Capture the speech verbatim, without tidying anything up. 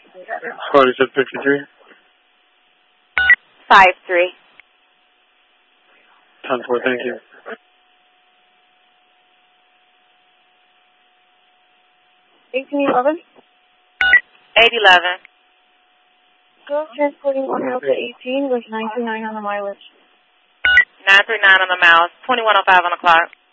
forty-seven fifty-three. Five three. ten four, thank you. eighteen eleven. eight eleven. Girl transporting one Delta eighteen with nine two nine on the mileage. nine three nine on the miles. twenty-one oh five on the clock.